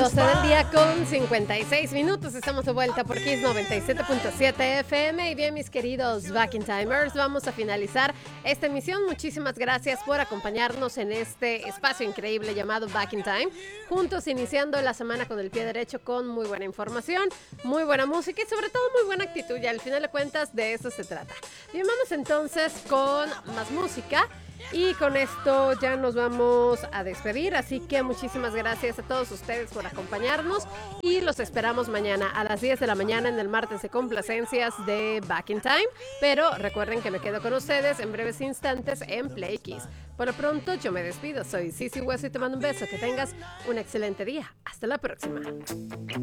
12 del día con 56 minutos. Estamos de vuelta por Kiss 97.7 FM. Y bien, mis queridos Back in Timers, vamos a finalizar esta emisión. Muchísimas gracias por acompañarnos en este espacio increíble llamado Back in Time. Juntos iniciando la semana con el pie derecho, con muy buena información, muy buena música y sobre todo muy buena actitud. Y al final de cuentas de eso se trata. Bien, vamos entonces con más música. Y con esto ya nos vamos a despedir, así que muchísimas gracias a todos ustedes por acompañarnos y los esperamos mañana a las 10 de la mañana en el martes de complacencias de Back in Time, pero recuerden que me quedo con ustedes en breves instantes en Play Kiss. Por lo pronto yo me despido, soy Sisi Hueso y te mando un beso, que tengas un excelente día, hasta la próxima.